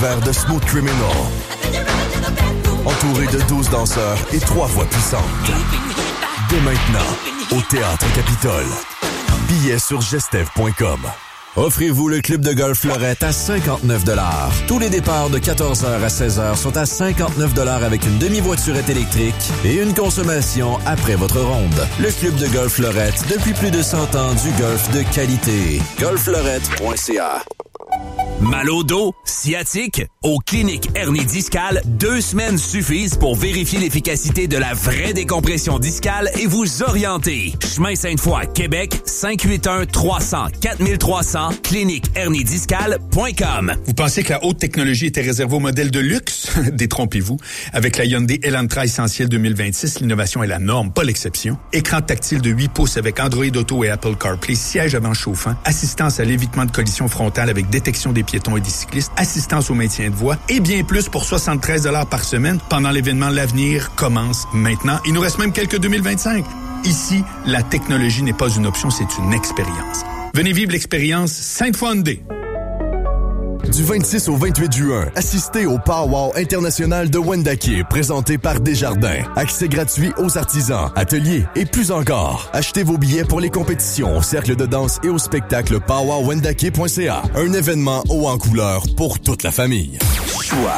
l'univers de Smooth Criminal. Entouré de 12 danseurs et 3 voix puissantes. Dès maintenant, au Théâtre Capitole. Billets sur gestev.com. Offrez-vous le club de golf Fleurette à 59 $. Tous les départs de 14h à 16h sont à 59 $ avec une demi-voiturette électrique et une consommation après votre ronde. Le club de golf Fleurette, depuis plus de 100 ans, du golf de qualité. golffleurette.ca. Mal au dos, sciatique, aux cliniques hernie discale, 2 semaines suffisent pour vérifier l'efficacité de la vraie décompression discale et vous orienter. Chemin Sainte-Foy, Québec, 581-300-4300, cliniqueherniediscale.com. Vous pensez que la haute technologie était réservée aux modèles de luxe? Détrompez-vous. Avec la Hyundai Elantra Essentiel 2026, l'innovation est la norme, pas l'exception. Écran tactile de 8 pouces avec Android Auto et Apple CarPlay, siège avant chauffant, assistance à l'évitement de collision frontale avec détection des piétons et des cyclistes, assistance au maintien de voie et bien plus pour 73 $ par semaine pendant l'événement L'Avenir commence maintenant. Il nous reste même quelques 2025. Ici, la technologie n'est pas une option, c'est une expérience. Venez vivre l'expérience Sainte-Foy Hyundai. Du 26 au 28 juin, assistez au Powwow international de Wendake, présenté par Desjardins. Accès gratuit aux artisans, ateliers et plus encore. Achetez vos billets pour les compétitions au cercle de danse et au spectacle powwowwendake.ca. Un événement haut en couleur pour toute la famille. Choix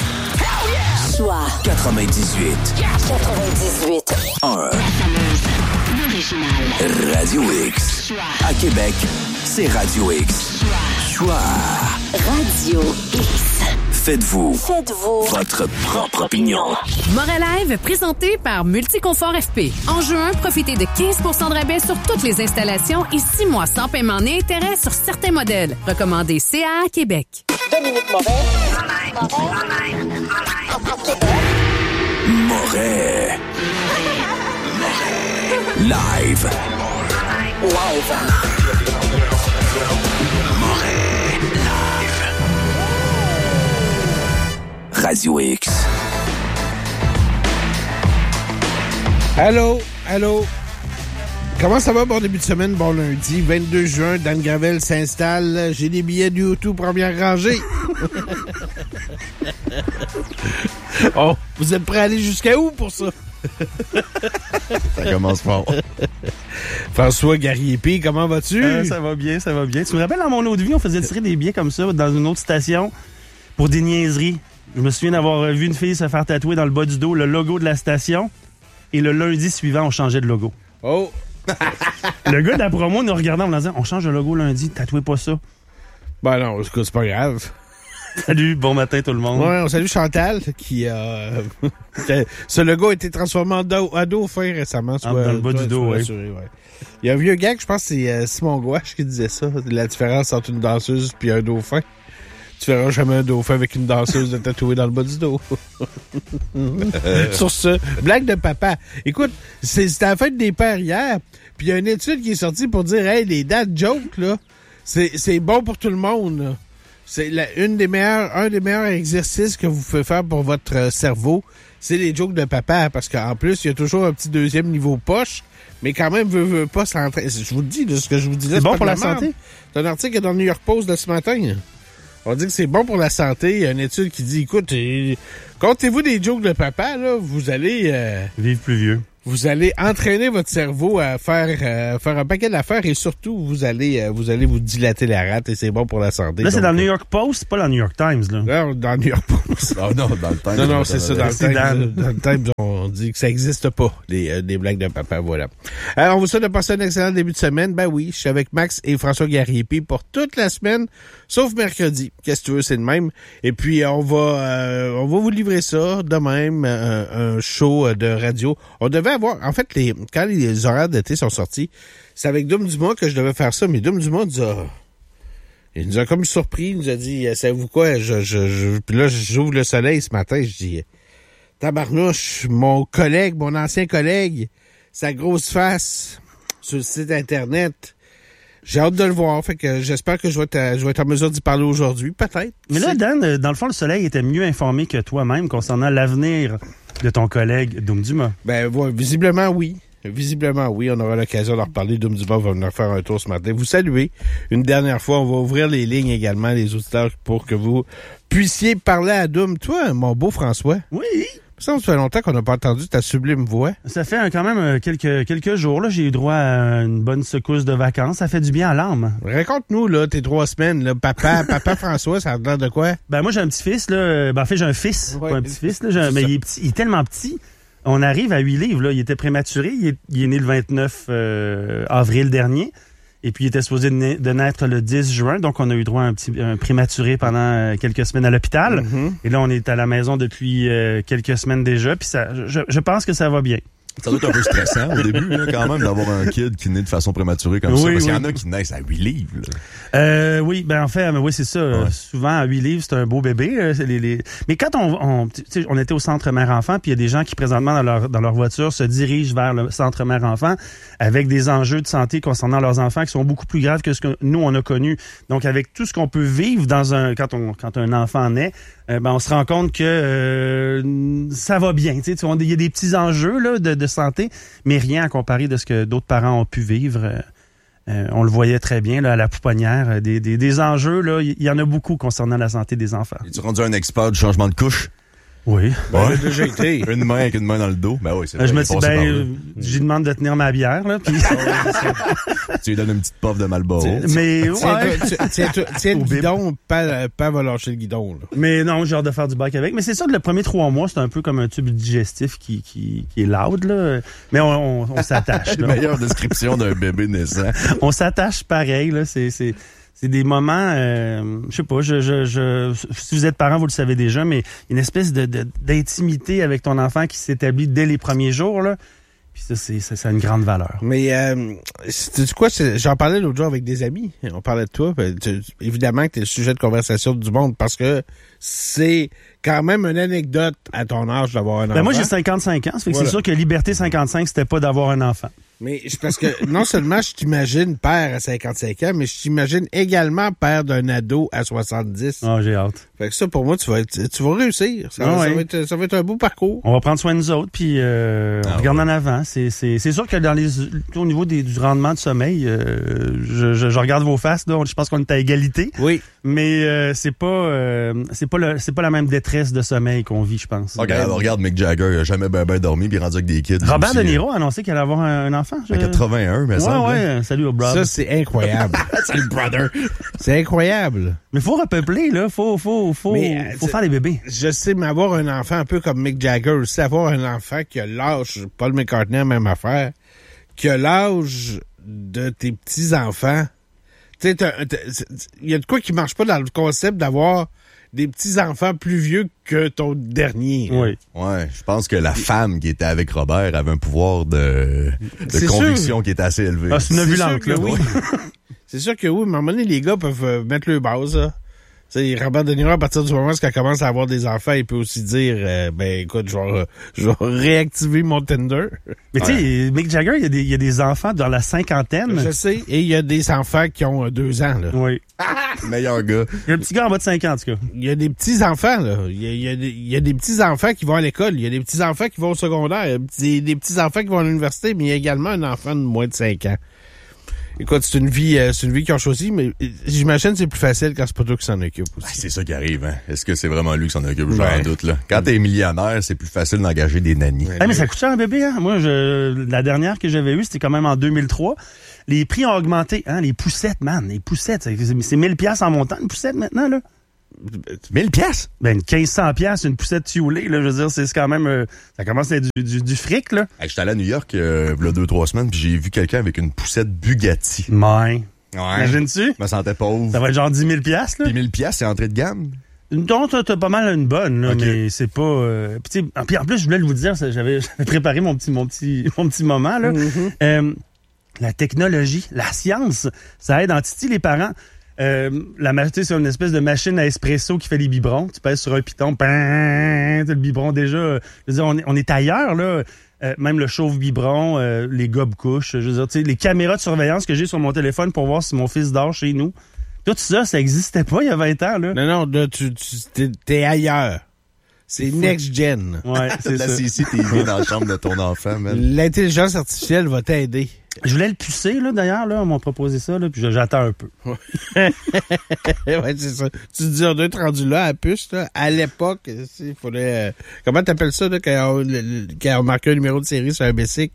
98 1 Radio X. À Québec, c'est Radio X. Choix Radio X. Faites-vous votre propre opinion. Moret Live, présenté par Multiconfort FP. En juin, profitez de 15 % de rabais sur toutes les installations et 6 mois sans paiement ni intérêt sur certains modèles. Recommandé CA Québec. Dominique Moret. Moret. Live. Radio X. Allô? Comment ça va? Bon début de semaine, bon lundi, 22 juin, Dan Gravel s'installe. J'ai des billets du O2 première rangée. Oh, vous êtes prêts à aller jusqu'à où pour ça? Ça commence fort. François Garriépi, comment vas-tu? Ça va bien. Tu me rappelles, dans mon autre vie, on faisait tirer des billets comme ça dans une autre station pour des niaiseries. Je me souviens d'avoir vu une fille se faire tatouer dans le bas du dos le logo de la station et le lundi suivant, on changeait de logo. Oh! Le gars de la promo nous regardait en disant « On change de logo lundi, tatouez pas ça. » Ben non, c'est pas grave. Salut, bon matin tout le monde. Ouais, on salue Chantal qui a... ce logo a été transformé en dauphin récemment. Dans le bas du dos, oui. Ouais. Il y a un vieux gars, je pense que c'est Simon Gouache qui disait ça, la différence entre une danseuse et un dauphin. Tu verras jamais un dauphin avec une danseuse de tatouée dans le bas du dos. Sur ce, blague de papa. Écoute, c'était la fête des pères hier, puis il y a une étude qui est sortie pour dire, hey, les dad jokes, là, c'est bon pour tout le monde, là. C'est un des meilleurs exercices que vous pouvez faire pour votre cerveau, c'est les jokes de papa, parce qu'en plus, il y a toujours un petit deuxième niveau poche, mais quand même, veut pas s'entraîner. Je vous le dis, ce que je vous dis là, c'est bon pour la santé. C'est un article dans le New York Post de ce matin. On dit que c'est bon pour la santé. Il y a une étude qui dit, écoute, comptez-vous des jokes de papa, là, vous allez... vivre plus vieux. Vous allez entraîner votre cerveau à faire un paquet d'affaires et surtout, vous allez vous dilater la rate et c'est bon pour la santé. Là, c'est dans le New York Post, c'est pas dans le New York Times, là. Non, dans le New York Post. Non, dans le Times. Non, c'est ça, dans le Times. Dans le Times, on dit que ça n'existe pas, des blagues de papa, voilà. Alors, on vous souhaite de passer un excellent début de semaine. Ben oui, je suis avec Max et François Garriépi pour toute la semaine, sauf mercredi. Qu'est-ce que tu veux, c'est le même. Et puis, on va vous livrer ça de même, un show de radio. On devait avoir, en fait, quand les horaires d'été sont sortis, c'est avec Dom Dumas que je devais faire ça, mais Dom Dumas il nous a comme surpris, il nous a dit, savez-vous quoi, puis là, j'ouvre le soleil ce matin, je dis, tabarnouche, mon ancien collègue, sa grosse face sur le site Internet, j'ai hâte de le voir, fait que j'espère que je vais être en mesure d'y parler aujourd'hui, peut-être. Mais là, Dan, dans le fond, le soleil était mieux informé que toi-même concernant l'avenir de ton collègue Dom Dumas. Ben, ouais, visiblement, oui. Visiblement, oui. On aura l'occasion d'en reparler. Dom Dubois va venir faire un tour ce matin. Vous saluez une dernière fois. On va ouvrir les lignes également, les auditeurs, pour que vous puissiez parler à Dom. Toi, mon beau François. Oui. Ça fait longtemps qu'on n'a pas entendu ta sublime voix. Ça fait quand même quelques jours. Là, j'ai eu droit à une bonne secousse de vacances. Ça fait du bien à l'âme. Raconte-nous, là, tes 3 semaines, là, papa François, ça a l'air de quoi? Ben, moi, j'ai un petit-fils, là. Ben, en fait, j'ai un fils, ouais, pas un petit-fils, là. Mais il est petit, il est tellement petit. On arrive à 8 livres, là. Il était prématuré. Il est né le 29 avril dernier. Et puis, il était supposé de naître le 10 juin. Donc, on a eu droit à un prématuré pendant quelques semaines à l'hôpital. Mm-hmm. Et là, on est à la maison depuis quelques semaines déjà. Puis, je pense que ça va bien. Ça doit être un peu stressant au début, là, quand même, d'avoir un kid qui naît de façon prématurée comme ça. Parce qu'il y en a qui naissent à 8 livres. Là. Oui, ben en fait, oui, c'est ça. Ouais. Souvent, à 8 livres, c'est un beau bébé. Mais quand on était au centre mère-enfant, puis il y a des gens qui, présentement, dans leur voiture, se dirigent vers le centre mère-enfant avec des enjeux de santé concernant leurs enfants qui sont beaucoup plus graves que ce que nous, on a connu. Donc, avec tout ce qu'on peut vivre quand un enfant naît, on se rend compte que ça va bien. Il y a des petits enjeux là, de santé, mais rien à comparer de ce que d'autres parents ont pu vivre. On le voyait très bien là, à la pouponnière. Des enjeux, là, il y en a beaucoup concernant la santé des enfants. Es-tu rendu un expert du changement de couche? Oui. Ouais. Déjà été. Une main avec une main dans le dos. Ben oui, c'est vrai. Je me dis, je lui demande de tenir ma bière, là. Puis... tu lui donnes une petite puff de Marlboro. Mais, ouais. Tiens le guidon, pas va lâcher le guidon, là. Mais non, j'ai hâte de faire du bac avec. Mais c'est ça, le premier 3 mois, c'est un peu comme un tube digestif qui est loud, là. Mais on s'attache, là. Meilleure description d'un bébé naissant. On s'attache pareil, là. C'est des moments, je sais pas, si vous êtes parent, vous le savez déjà, mais une espèce d'intimité avec ton enfant qui s'établit dès les premiers jours, là. Puis ça a une grande valeur. Mais, sais-tu quoi, j'en parlais l'autre jour avec des amis. On parlait de toi. Évidemment que t'es le sujet de conversation du monde parce que c'est quand même une anecdote à ton âge d'avoir un enfant. Moi, j'ai 55 ans. Ça fait que c'est sûr que Liberté 55, c'était pas d'avoir un enfant. Mais parce que non seulement je t'imagine père à 55 ans, mais je t'imagine également père d'un ado à 70. Ah, j'ai hâte. Fait que ça, pour moi, tu vas réussir. Ça va être un beau parcours. On va prendre soin de nous autres, puis on regarde en avant. C'est sûr que au niveau du rendement de sommeil, je regarde vos faces, là, je pense qu'on est à égalité. Oui. Mais c'est pas la même détresse de sommeil qu'on vit, je pense. Regarde Mick Jagger, il a jamais bien dormi, puis il est rendu avec des kids. Robert De Niro a annoncé qu'il allait avoir un enfant. En 81, mais ça. Ouais, salut au brother. Ça, c'est incroyable. Salut, brother. C'est incroyable. Mais faut repeupler, là. Faut faire des bébés. Je sais, mais avoir un enfant un peu comme Mick Jagger, aussi avoir un enfant qui a l'âge, Paul McCartney, même affaire, qui a l'âge de tes petits-enfants. Tu sais, il y a de quoi qui marche pas dans le concept d'avoir des petits-enfants plus vieux que ton dernier. Oui. Ouais, je pense que la femme qui était avec Robert avait un pouvoir de conviction qui était assez élevé. Ah, c'est une ovulante, là, oui. C'est sûr que oui, mais à un moment donné, les gars peuvent mettre le base, là. T'sais, Robert De Niro, à partir du moment où elle commence à avoir des enfants, il peut aussi dire, écoute, je vais réactiver mon Tinder. Mais tu sais, Mick Jagger, il y a des enfants dans la cinquantaine. Je sais, et il y a des enfants qui ont 2 ans, là. Oui. Meilleur gars. Il y a un petit gars en bas de 5 ans, en tout cas. Il y a des petits-enfants, là. Il y a des petits-enfants qui vont à l'école. Il y a des petits-enfants qui vont au secondaire. Il y a des petits-enfants qui vont à l'université, mais il y a également un enfant de moins de 5 ans. Écoute, c'est une vie qu'ils ont choisie, mais j'imagine que c'est plus facile quand c'est pas toi qui s'en occupe aussi. C'est ça qui arrive, hein. Est-ce que c'est vraiment lui qui s'en occupe? J'en doute, là. Quand t'es millionnaire, c'est plus facile d'engager des nannies. Mais ça coûte cher un bébé, hein. Moi, la dernière que j'avais eue, c'était quand même en 2003. Les prix ont augmenté, hein. Les poussettes, man. Les poussettes, c'est 1000$ en montant, une poussette maintenant, là. 1000$? Ben, 1500$, une poussette tioulée, là. Je veux dire, c'est quand même, ça commence à être du fric, là. Hey, j'étais allé à New York, il y a 2-3 semaines, puis j'ai vu quelqu'un avec une poussette Bugatti. Ouais. Imagines-tu? Je me sentais pauvre. Ça va être genre 10 000$, là. Puis 1000$, c'est entrée de gamme? Donc, t'as pas mal une bonne, là, mais c'est pas... Puis en plus, je voulais vous dire, j'avais préparé mon petit moment, là. Mm-hmm. La technologie, la science, ça aide en titi les parents. La majorité, c'est une espèce de machine à espresso qui fait les biberons. Tu pèses sur un piton, t'as le biberon déjà. Je veux dire, on est ailleurs, là. Même le chauffe-biberon, les gobes-couches. Je veux dire, tu sais, les caméras de surveillance que j'ai sur mon téléphone pour voir si mon fils dort chez nous. Tout ça, ça existait pas il y a 20 ans, là. Non, là, t'es ailleurs. C'est next-gen. Ouais, c'est la ça. CCTV dans la chambre de ton enfant, man. L'intelligence artificielle va t'aider. Je voulais le pucer, là, d'ailleurs, là. On m'a proposé ça, là, puis j'attends un peu. Ouais, c'est ça. Tu te dis, on doit être rendu là, à puce, là. À l'époque, il fallait... comment t'appelles ça, là, quand on marquait un numéro de série sur un basic?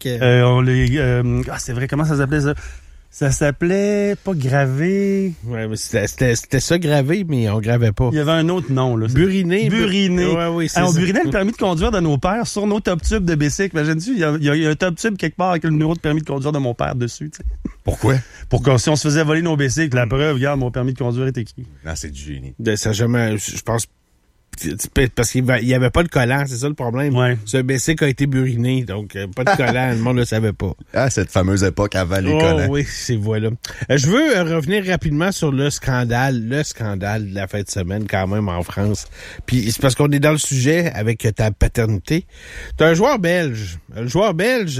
C'est vrai, comment ça s'appelait, ça? Ça s'appelait pas gravé. Ouais, mais c'était ça gravé, mais on gravait pas. Il y avait un autre nom, là. Buriné. Buriné. Ouais, oui, c'est on ça. burinait le permis de conduire de nos pères sur nos top tubes de bicycle. Imagine-tu, il y a un top tube quelque part avec le numéro de permis de conduire de mon père dessus, tu sais. Pourquoi? Pour que si on se faisait voler nos bicycles, la preuve, regarde, mon permis de conduire est écrit. Non, c'est du génie. Ça jamais, je pense, parce qu'il y avait pas de collant, c'est ça le problème. Ouais. Ce bicycle a été buriné, donc pas de collant, le monde ne le savait pas. Ah, cette fameuse époque avant les collants. Oui, c'est voilà. Je veux revenir rapidement sur le scandale de la fin de semaine quand même en France. Puis c'est parce qu'on est dans le sujet avec ta paternité. T'as un joueur belge. Le joueur belge,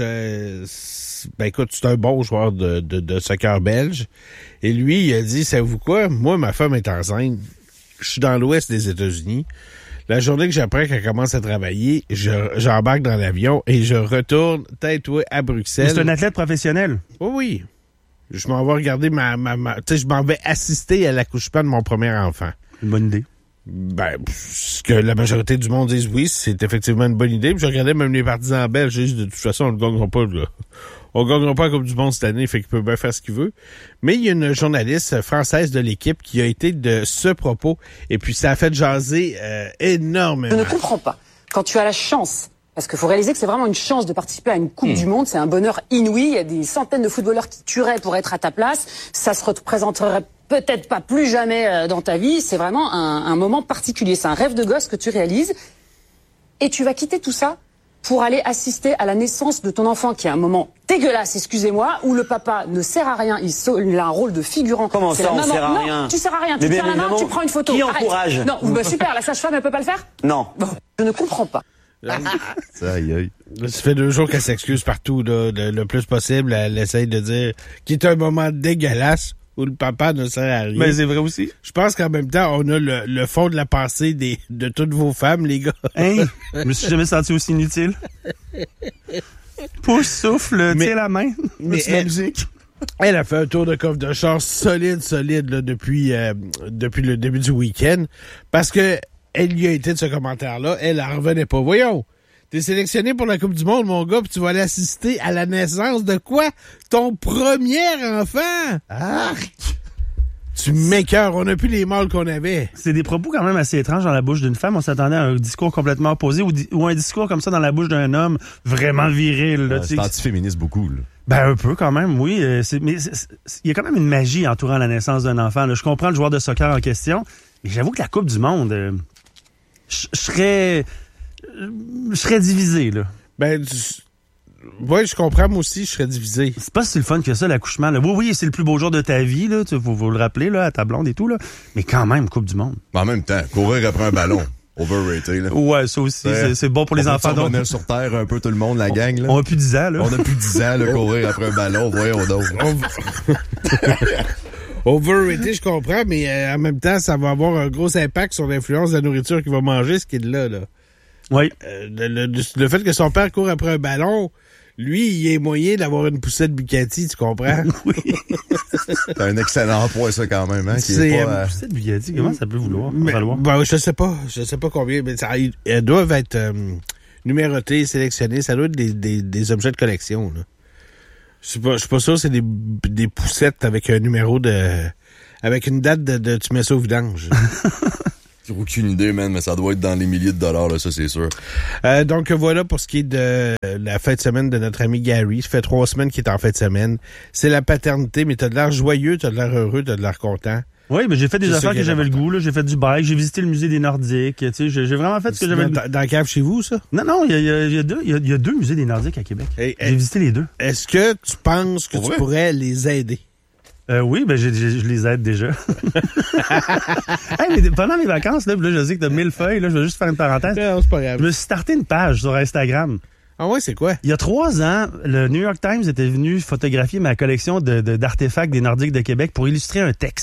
ben écoute, c'est un bon joueur de soccer belge. Et lui, il a dit, savez-vous quoi? Moi, ma femme est enceinte. Je suis dans l'ouest des États-Unis. La journée que j'apprends qu'elle commence à travailler, j'embarque dans l'avion et je retourne tête-ouée à Bruxelles. C'est un athlète professionnel. Oui. Je m'en vais regarder tu sais, je m'en vais assister à l'accouchement de mon premier enfant. Une bonne idée. Ben, ce que la majorité du monde disent oui, c'est effectivement une bonne idée. Puis je regardais même les partisans belges, je dis de toute façon, on ne gagnera pas, là. On gagnera pas la Coupe du Monde cette année, fait qu'il peut bien faire ce qu'il veut. Mais il y a une journaliste française de l'équipe qui a été de ce propos, et puis ça a fait jaser énormément. Je ne comprends pas. Quand tu as la chance, parce qu'il faut réaliser que c'est vraiment une chance de participer à une Coupe du Monde, c'est un bonheur inouï, il y a des centaines de footballeurs qui tueraient pour être à ta place, ça se représenterait peut-être pas plus jamais dans ta vie, c'est vraiment un moment particulier, c'est un rêve de gosse que tu réalises, et tu vas quitter tout ça pour aller assister à la naissance de ton enfant, qui est un moment dégueulasse, excusez-moi, où le papa ne sert à rien, il a un rôle de figurant. Comment ça, on sert à rien? Non, tu sers à rien, tu tiens la main, tu prends une photo. Qui encourage? Non, bah super, la sage-femme, elle peut pas le faire? Non. Bon, je ne comprends pas. Aïe. Ça fait 2 jours qu'elle s'excuse partout, là, le plus possible. Elle essaye de dire qu'il est un moment dégueulasse où le papa ne sert à rien. Mais c'est vrai aussi. Je pense qu'en même temps, on a le fond de la pensée de toutes vos femmes, les gars. Hein? Je me suis jamais senti aussi inutile. Pouce, souffle, tiens la main. Mais la musique. Elle a fait un tour de coffre de char solide, là, depuis le début du week-end. Parce que elle lui a été de ce commentaire-là. Elle en revenait pas. Voyons. T'es sélectionné pour la Coupe du Monde, mon gars, puis tu vas aller assister à la naissance de quoi? Ton premier enfant! Arc! Tu m'écœures, on n'a plus les mâles qu'on avait. C'est des propos quand même assez étranges dans la bouche d'une femme. On s'attendait à un discours complètement opposé ou un discours comme ça dans la bouche d'un homme vraiment viril. Là, c'est anti-féministe beaucoup, là. Ben un peu quand même, oui. Mais il y a quand même une magie entourant la naissance d'un enfant. Là. Je comprends le joueur de soccer en question, mais j'avoue que la Coupe du Monde, je serais divisé, là. Ben, oui, je comprends, moi aussi, je serais divisé. C'est pas si le fun que ça, l'accouchement. Là. Oui, c'est le plus beau jour de ta vie, là. Faut le rappeler, là, à ta blonde et tout, là. Mais quand même, Coupe du Monde. En même temps, courir après un ballon. Overrated, là. Ouais, ça aussi, c'est bon pour les enfants. On revenir sur Terre un peu tout le monde, la gang, là. On a plus 10 ans, là. On a plus 10 ans, là, courir après un ballon. Voyons donc. Overrated, je comprends, mais en même temps, ça va avoir un gros impact sur l'influence de la nourriture qu'il va manger, ce qui est là. Oui. Le fait que son père court après un ballon, lui, il est moyen d'avoir une poussette Bugatti, tu comprends? Oui. C'est un excellent point, ça, quand même, hein? Une poussette Bugatti, comment ça peut valoir? Ben, je sais pas combien, mais elles doivent être numérotées, sélectionnées, ça doit être des objets de collection, là. Je suis pas sûr, c'est des poussettes avec un numéro avec une date de tu mets ça au vidange. J'ai aucune idée, man, mais ça doit être dans les milliers de dollars, là, ça, c'est sûr. Donc, voilà pour ce qui est de la fin de semaine de notre ami Gary. Ça fait 3 semaines qu'il est en fin de semaine. C'est la paternité, mais t'as de l'air joyeux, t'as de l'air heureux, t'as de l'air content. Oui, mais j'ai fait des affaires que j'avais le goût, là. J'ai fait du bike, j'ai visité le musée des Nordiques, tu sais, j'ai vraiment fait ce que j'avais le goût. Dans la cave chez vous, ça? Non, il y a 2 musées des Nordiques à Québec. J'ai visité les 2. Est-ce que tu penses que tu pourrais les aider? Oui, ben je les aide déjà. Hey, mais pendant mes vacances, là, je sais que t'as 1000 feuilles, là, je vais juste faire une parenthèse. Non, c'est pas grave. Je me suis starté une page sur Instagram. Ah ouais, c'est quoi? Il y a 3 ans, le New York Times était venu photographier ma collection d'artefacts des Nordiques de Québec pour illustrer un texte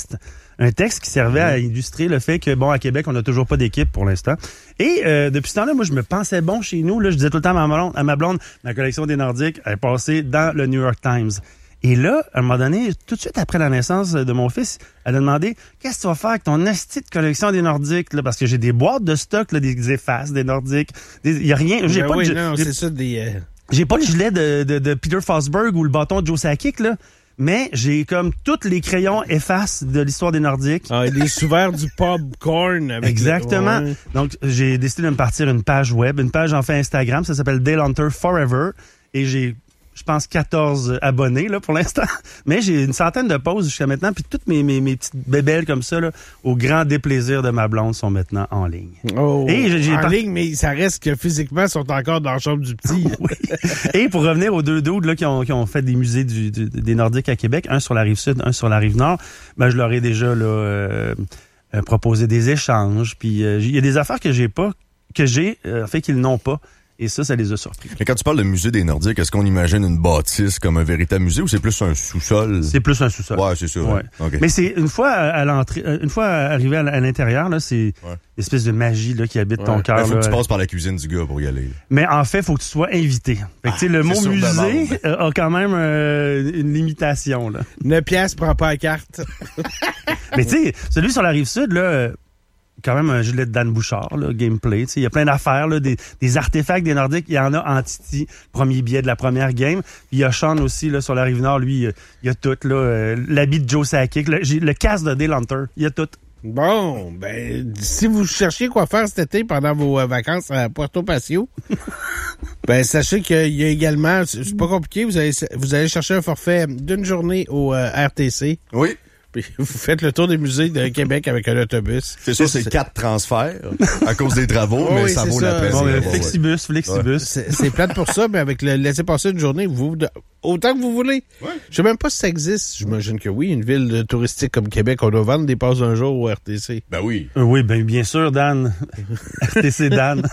un texte qui servait à illustrer le fait que, bon, à Québec, on n'a toujours pas d'équipe pour l'instant. Et depuis ce temps-là, moi, je me pensais bon chez nous. Là, je disais tout le temps à ma blonde, ma collection des Nordiques est passée dans le New York Times. Et là, à un moment donné, tout de suite après la naissance de mon fils, elle a demandé « Qu'est-ce que tu vas faire avec ton asti de collection des Nordiques? » là, parce que j'ai des boîtes de stock, là, des effaces, des Nordiques. Il y a rien. J'ai pas c'est ça, des... J'ai pas le gilet de Peter Forsberg ou le bâton de Joe Sakic, là. Mais j'ai comme tous les crayons effaces de l'histoire des Nordiques. Ah, et des sous-verts du popcorn. Exactement. Ouais. Donc, j'ai décidé de me partir une page web, une page enfin Instagram. Ça s'appelle Dale Hunter Forever. Et j'ai, je pense, 14 abonnés là pour l'instant. Mais j'ai une centaine de posts jusqu'à maintenant. Puis toutes mes petites bébelles comme ça, là, au grand déplaisir de ma blonde, sont maintenant en ligne. Oh, et j'ai en ligne, mais ça reste que physiquement, ils sont encore dans la chambre du petit. Oui. Et pour revenir aux deux dudes là, qui ont fait des musées des Nordiques à Québec, un sur la rive sud, un sur la rive nord, ben je leur ai déjà là, proposé des échanges. Puis il y a des affaires que j'ai pas, en fait qu'ils n'ont pas. Et ça les a surpris. Mais quand tu parles de musée des Nordiques, est-ce qu'on imagine une bâtisse comme un véritable musée ou c'est plus un sous-sol? C'est plus un sous-sol. Ouais, c'est sûr. Ouais. Okay. Mais c'est une fois à l'entrée, une fois arrivé à l'intérieur, là, c'est une espèce de magie là qui habite ton cœur. Il faut que tu passes par la cuisine du gars pour y aller. Mais en fait, il faut que tu sois invité. Fait que, le mot musée a quand même une limitation. Là. 9 piastres, prends pas la carte. Mais tu sais, celui sur la Rive-Sud, là... quand même un gilet de Dan Bouchard, là, gameplay. Il y a plein d'affaires, là, des artefacts des Nordiques. Il y en a en Titi, premier billet de la première game. Puis il y a Sean aussi là, sur la Rive-Nord. Lui, il y a tout. Là, l'habit de Joe Sakic, le casque de Dale Hunter. Il y a tout. Bon, ben, si vous cherchiez quoi faire cet été pendant vos vacances à Puerto Pacio, ben, sachez qu'il y a également, c'est pas compliqué, vous allez chercher un forfait d'une journée au RTC. Oui. Puis vous faites le tour des musées de Québec avec un autobus. C'est ça, c'est 4 transferts à cause des travaux, mais ça vaut la peine. Bon, Flexibus. Ouais. C'est plate pour ça, mais avec le laisser-passer une journée, autant que vous voulez. Ouais. Je sais même pas si ça existe. J'imagine que oui, une ville touristique comme Québec, on doit vendre des passes d'un jour au RTC. Ben oui. Oui, ben bien sûr, Dan. RTC Dan.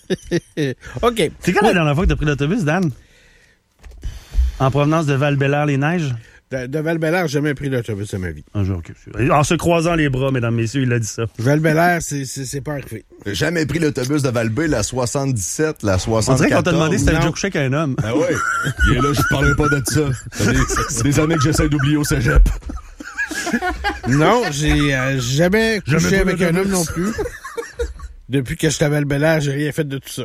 OK. C'est quand la dernière fois que t'as pris l'autobus, Dan? En provenance de Val-Bélair-les-Neiges? De Val-Bélair, j'ai jamais pris l'autobus de ma vie. Un jour, en se croisant les bras, mesdames, messieurs, il a dit ça. Val-Bélair, c'est pas arrivé. J'ai jamais pris l'autobus de Val-B, la 77, la 74. On dirait qu'on t'a demandé si t'avais déjà couché avec un homme. Ah ouais. Et là, je parlerai pas de ça. C'est des années que j'essaie d'oublier au cégep. Non, j'ai jamais couché avec un homme non plus. Depuis que je suis à Val-Bélair, j'ai rien fait de tout ça.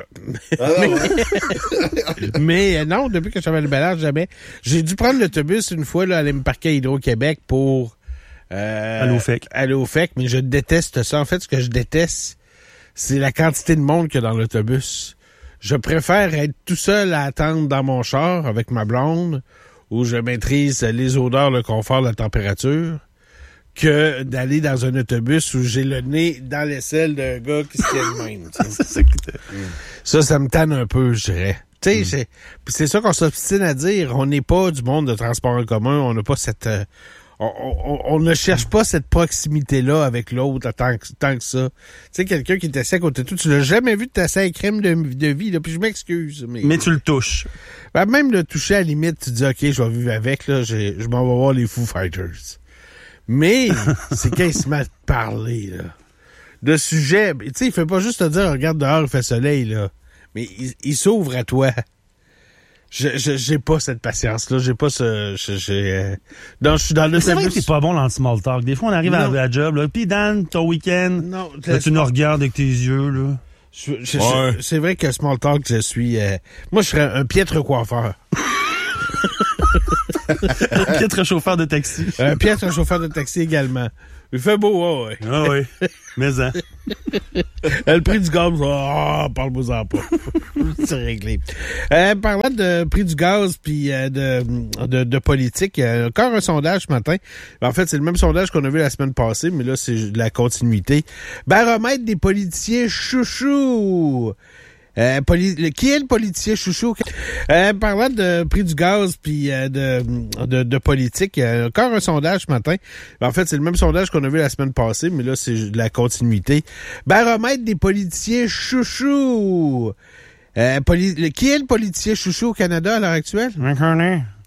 Mais non, depuis que je suis à Val-Bélair, jamais. J'ai dû prendre l'autobus une fois, là, aller me parquer à Hydro-Québec pour... aller au FEC, mais je déteste ça. En fait, ce que je déteste, c'est la quantité de monde qu'il y a dans l'autobus. Je préfère être tout seul à attendre dans mon char avec ma blonde, où je maîtrise les odeurs, le confort, la température, que d'aller dans un autobus où j'ai le nez dans l'aisselle d'un gars qui se tient de même. Ça me tanne un peu, je dirais. Tu sais, c'est ça qu'on s'obstine à dire. On n'est pas du monde de transport en commun. On n'a pas cette... On ne cherche pas cette proximité-là avec l'autre tant que ça. Tu sais, quelqu'un qui est assis à côté de toi, tu l'as jamais vu de tasser à crème de vie, là, puis je m'excuse. Mais tu le touches. Ben, même le toucher, à la limite, tu dis, OK, je vais vivre avec, là, je m'en vais voir les Foo Fighters. Mais, c'est quand il se met à te parler, là, de sujets. Tu sais, il fait pas juste te dire, regarde dehors, il fait soleil, là. Mais il s'ouvre à toi. J'ai pas cette patience-là. J'ai pas ce... Non, je suis dans le... C'est vrai que t'es pas bon dans le small talk. Des fois, on arrive à la job, là. Puis, Dan, ton week-end. Non. Là, tu nous regardes avec tes yeux, là. C'est vrai que small talk, je suis... moi, je serais un piètre coiffeur. Un piètre chauffeur de taxi. Un piètre chauffeur de taxi également. Il fait beau, ouais. Ah oui. Mais hein. Le prix du gaz, parle-moi-en pas. C'est réglé. Parlant de prix du gaz puis de politique, il y a encore un sondage ce matin. En fait, c'est le même sondage qu'on a vu la semaine passée, mais là, c'est de la continuité. Baromètre des politiciens chouchous. Qui est le politicien chouchou? Parlant de prix du gaz puis de politique, il y a encore un sondage ce matin. En fait, c'est le même sondage qu'on a vu la semaine passée, mais là, c'est de la continuité. Baromètre des politiciens chouchous. Qui est le politicien chouchou au Canada à l'heure actuelle?